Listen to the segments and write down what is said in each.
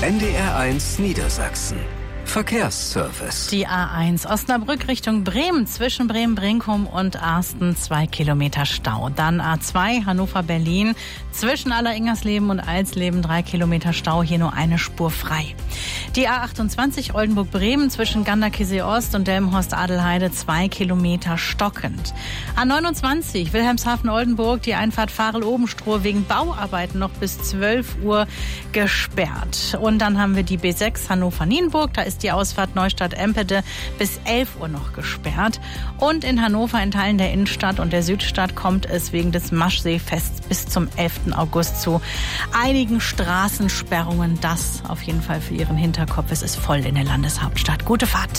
NDR1 Niedersachsen. Verkehrsservice. Die A1 Osnabrück Richtung Bremen zwischen Bremen-Brinkum und Arsten 2 Kilometer Stau. Dann A2 Hannover-Berlin zwischen Alleringersleben und Alsleben 3 Kilometer Stau, hier nur eine Spur frei. Die A28 Oldenburg-Bremen zwischen Ganderkesee-Ost und Delmenhorst-Adelheide 2 Kilometer stockend. A29 Wilhelmshaven-Oldenburg, die Einfahrt Farel-Obenstroh wegen Bauarbeiten noch bis 12 Uhr gesperrt. Und dann haben wir die B6 Hannover-Nienburg, da ist die Ausfahrt Neustadt-Empede bis 11 Uhr noch gesperrt. Und in Hannover in Teilen der Innenstadt und der Südstadt kommt es wegen des Maschseefests bis zum 11. August zu einigen Straßensperrungen. Das auf jeden Fall für Ihren Hinterkopf. Es ist voll in der Landeshauptstadt. Gute Fahrt.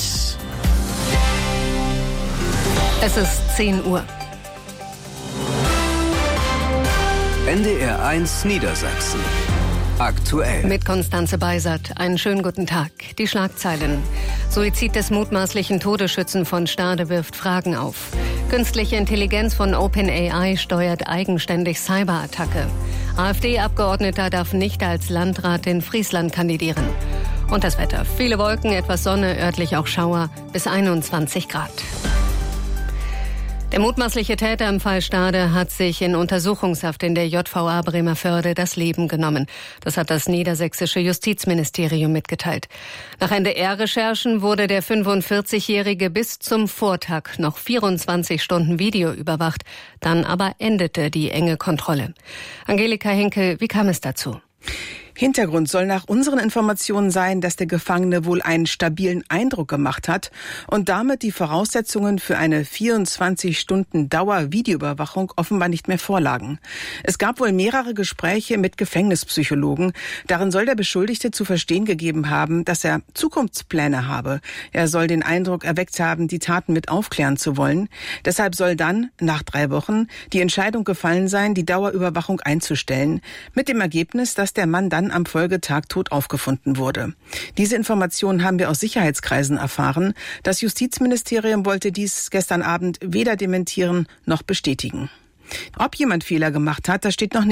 Es ist 10 Uhr. NDR1 Niedersachsen. Aktuell. Mit Konstanze Beisert. Einen schönen guten Tag. Die Schlagzeilen. Suizid des mutmaßlichen Todesschützen von Stade wirft Fragen auf. Künstliche Intelligenz von OpenAI steuert eigenständig Cyberattacke. AfD-Abgeordneter darf nicht als Landrat in Friesland kandidieren. Und das Wetter. Viele Wolken, etwas Sonne, örtlich auch Schauer, bis 21 Grad. Der mutmaßliche Täter im Fall Stade hat sich in Untersuchungshaft in der JVA Bremervörde das Leben genommen. Das hat das niedersächsische Justizministerium mitgeteilt. Nach NDR-Recherchen wurde der 45-Jährige bis zum Vortag noch 24 Stunden Video überwacht. Dann aber endete die enge Kontrolle. Angelika Henkel, wie kam es dazu? Hintergrund soll nach unseren Informationen sein, dass der Gefangene wohl einen stabilen Eindruck gemacht hat und damit die Voraussetzungen für eine 24-Stunden-Dauer-Videoüberwachung offenbar nicht mehr vorlagen. Es gab wohl mehrere Gespräche mit Gefängnispsychologen. Darin soll der Beschuldigte zu verstehen gegeben haben, dass er Zukunftspläne habe. Er soll den Eindruck erweckt haben, die Taten mit aufklären zu wollen. Deshalb soll dann, nach 3 Wochen, die Entscheidung gefallen sein, die Dauerüberwachung einzustellen. Mit dem Ergebnis, dass der Mann dann am Folgetag tot aufgefunden wurde. Diese Informationen haben wir aus Sicherheitskreisen erfahren. Das Justizministerium wollte dies gestern Abend weder dementieren noch bestätigen. Ob jemand Fehler gemacht hat, das steht noch nicht.